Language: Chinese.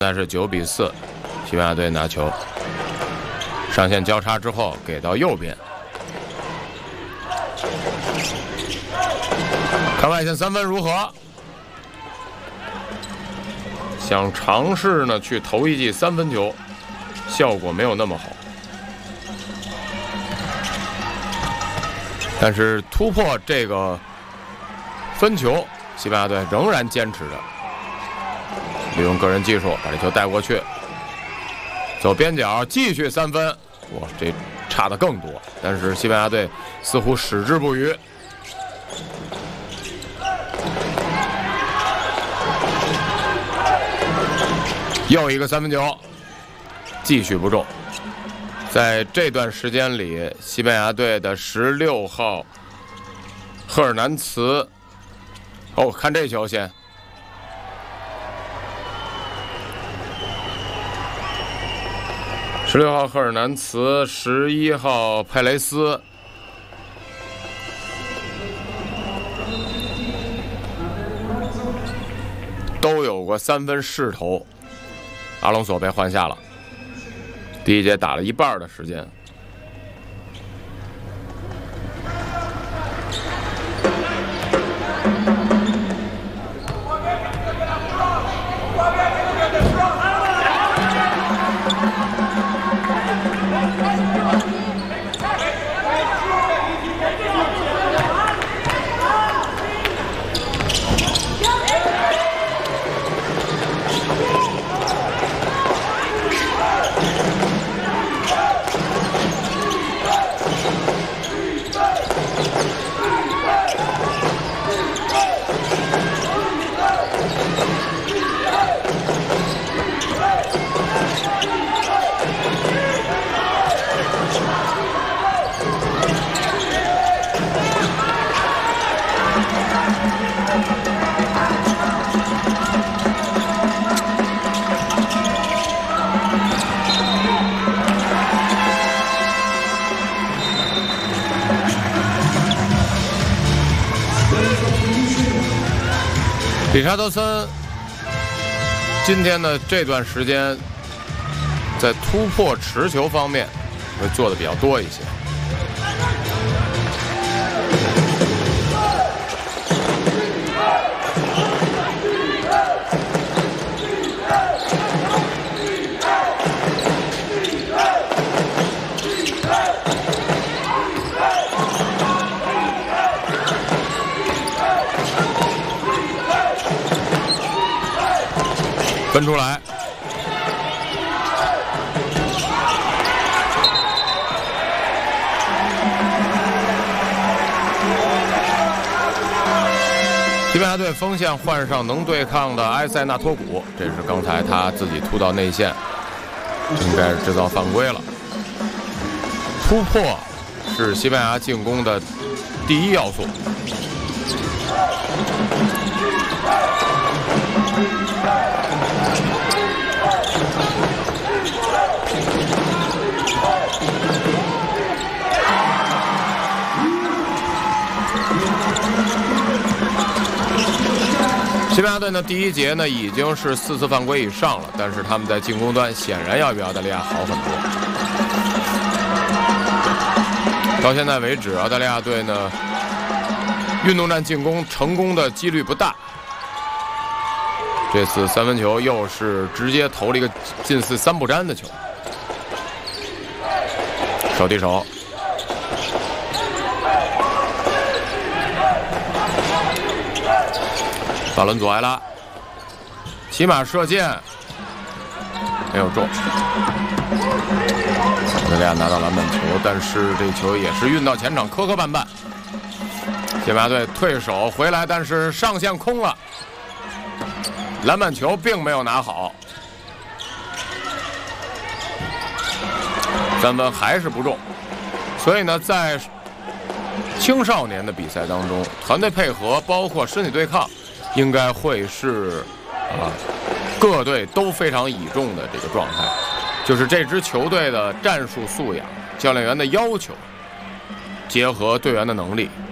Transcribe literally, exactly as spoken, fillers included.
现在是九比四，西班牙队拿球，上线交叉之后给到右边，看外线三分如何？想尝试呢去投一记三分球，效果没有那么好，但是突破这个分球，西班牙队仍然坚持着。 利用个人技术把这球带过去，走边角继续三分，哇，这差的更多。但是西班牙队似乎矢志不渝。又一个三分球，继续不中。在这段时间里，西班牙队的十六号赫尔南茨，哦，看这球先。 十六号赫尔南茨，十一号佩雷斯，都有过三分势头。阿隆索被换下了，第一节打了一半的时间。 理查德森今天的这段时间在突破持球方面会做的比较多一些。分出来，西班牙队锋线换上能对抗的埃塞纳托古，这是刚才他自己突到内线，应该是制造犯规了。突破是西班牙进攻的第一要素。 西班牙队呢，第一节呢已经是四次犯规以上了，但是他们在进攻端显然要比澳大利亚好很多。到现在为止，澳大利亚队呢运动战进攻成功的几率不大。这次三分球又是直接投了一个近似三不沾的球，手递手。 巴伦佐埃拉，骑马射箭，没有中。澳大利亚拿到篮板球，但是这球也是运到前场，磕磕绊绊。西班牙队退守回来，但是上线空了，篮板球并没有拿好，三分还是不中。所以呢，在青少年的比赛当中，团队配合包括身体对抗。 应该会是啊，各队都非常倚重的这个状态，就是这支球队的战术素养、教练员的要求，结合队员的能力，